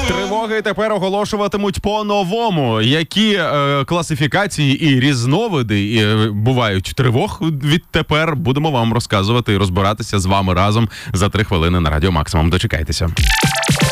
Тривоги тепер оголошуватимуть по-новому. Які класифікації і різновиди бувають тривог відтепер, будемо вам розказувати і розбиратися з вами разом за 3 хвилини на Радіо Максимум. Дочекайтеся.